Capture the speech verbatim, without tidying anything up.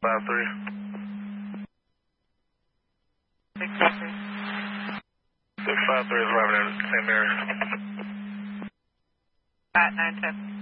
five three. six five three. six five three is arriving in the same area. At nine ten.